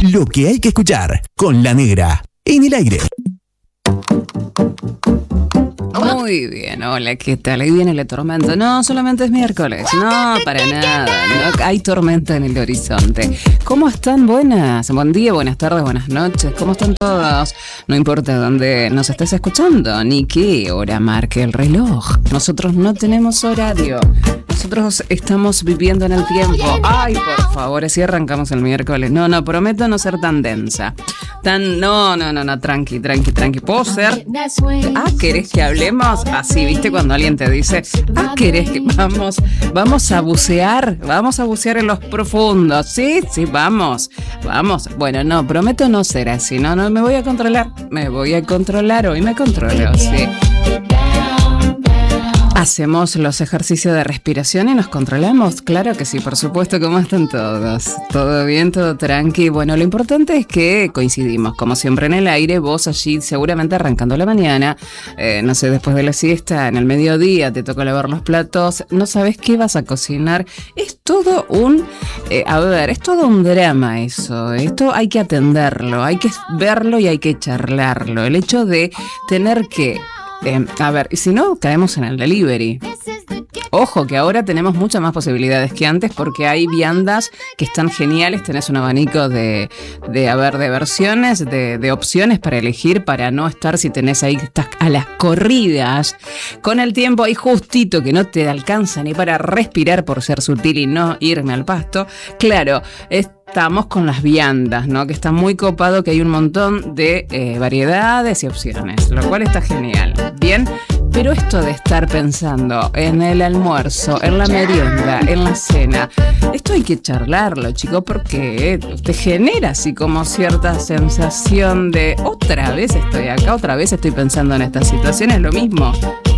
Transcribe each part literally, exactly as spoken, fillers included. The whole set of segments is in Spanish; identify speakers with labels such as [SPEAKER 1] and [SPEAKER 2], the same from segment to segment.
[SPEAKER 1] lo que hay que escuchar con La Negra en el aire.
[SPEAKER 2] Muy bien, hola, ¿qué tal? Ahí viene la tormenta. No, solamente es miércoles. No, para nada. No, hay tormenta en el horizonte. ¿Cómo están? Buenas. Buen día, buenas tardes, buenas noches. ¿Cómo están todos? No importa dónde nos estés escuchando, ni qué hora marque el reloj. Nosotros no tenemos horario. Nosotros estamos viviendo en el tiempo. Ay, por favor, así arrancamos el miércoles. No, no, prometo no ser tan densa. Tan, no, no, no, no, tranqui, tranqui, tranqui. ¿Puedo ser? Ah, ¿querés que hablemos? Así, ¿viste? Cuando alguien te dice, ah, ¿querés que vamos, vamos a bucear? Vamos a bucear en los profundos. Sí, sí, vamos, vamos. Bueno, no, prometo no ser así. No, no, me voy a controlar. Me voy a controlar. Hoy me controlo, sí. ¿Hacemos los ejercicios de respiración y nos controlamos? Claro que sí, por supuesto. ¿Cómo están todos? ¿Todo bien? ¿Todo tranqui? Bueno, lo importante es que coincidimos, como siempre en el aire, vos allí seguramente arrancando la mañana, eh, no sé, después de la siesta, en el mediodía, te toca lavar los platos, no sabes qué vas a cocinar. Es todo un, eh, a ver, es todo un drama eso. Esto hay que atenderlo, hay que verlo y hay que charlarlo. El hecho de tener que... Eh, a ver, y si no, caemos en el delivery. Ojo, que ahora tenemos muchas más posibilidades que antes porque hay viandas que están geniales. Tenés un abanico de, de, a ver, de versiones, de, de opciones para elegir, para no estar, si tenés ahí, estás a las corridas, con el tiempo ahí justito que no te alcanza ni para respirar por ser sutil y no irme al pasto. Claro, es... Estamos con las viandas, ¿no? Que está muy copado, que hay un montón de eh, variedades y opciones, lo cual está genial. Bien, pero esto de estar pensando en el almuerzo, en la merienda, en la cena, esto hay que charlarlo, chicos, porque te genera así como cierta sensación de otra vez estoy acá, otra vez estoy pensando en esta situación, es lo mismo.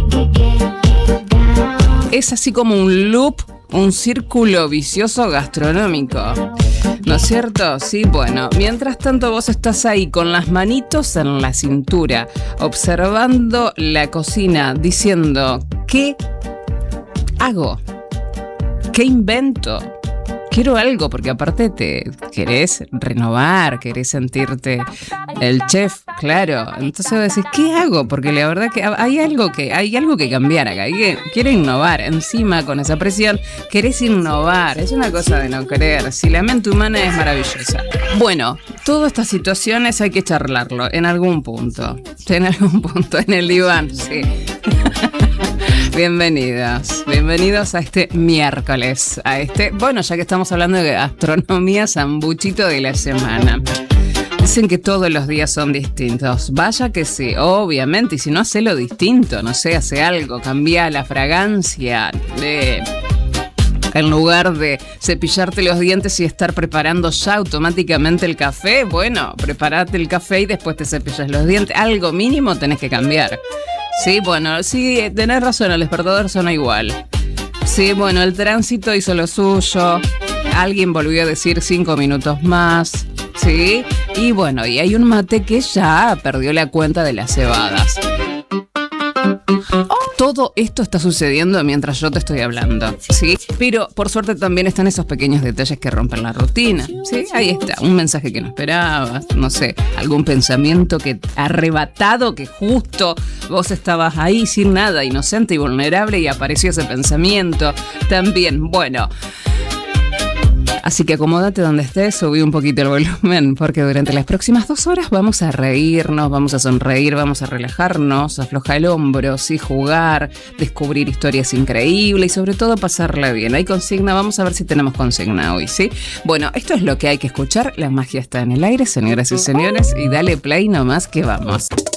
[SPEAKER 2] Es así como un loop, un círculo vicioso gastronómico. ¿No es cierto? Sí, bueno, mientras tanto vos estás ahí con las manitos en la cintura, observando la cocina, diciendo, ¿qué hago? ¿Qué invento? Quiero algo, porque aparte te querés renovar, querés sentirte el chef, claro. Entonces vos decís, ¿qué hago? Porque la verdad que hay algo que hay algo que cambiar acá. Hay que, quiero innovar. Encima, con esa presión, querés innovar. Es una cosa de no querer. Si la mente humana es maravillosa. Bueno, todas estas situaciones hay que charlarlo en algún punto. En algún punto, en el diván, sí. Bienvenidos, bienvenidos a este miércoles, a este, bueno, ya que estamos hablando de gastronomía, sambuchito de la semana. Dicen que todos los días son distintos, vaya que sí, obviamente, y si no, hacelo distinto, no sé, hace algo, cambia la fragancia, de... En lugar de cepillarte los dientes y estar preparando ya automáticamente el café, bueno, prepárate el café y después te cepillas los dientes, algo mínimo tenés que cambiar. Sí, bueno, sí, tenés razón, el despertador suena igual. Sí, bueno, el tránsito hizo lo suyo. Alguien volvió a decir cinco minutos más. Sí, y bueno, y hay un mate que ya perdió la cuenta de las cebadas. Todo esto está sucediendo mientras yo te estoy hablando, ¿sí? Pero por suerte también están esos pequeños detalles que rompen la rutina, ¿sí? Ahí está, un mensaje que no esperabas, no sé, algún pensamiento que arrebatado, que justo vos estabas ahí sin nada, inocente y vulnerable, y apareció ese pensamiento también. Bueno, así que acomódate donde estés, subí un poquito el volumen, porque durante las próximas dos horas vamos a reírnos, vamos a sonreír, vamos a relajarnos, aflojar el hombro, sí, jugar, descubrir historias increíbles y sobre todo pasarla bien. Hay consigna, vamos a ver si tenemos consigna hoy, ¿sí? Bueno, esto es lo que hay que escuchar, la magia está en el aire, señoras y señores, y dale play nomás que vamos.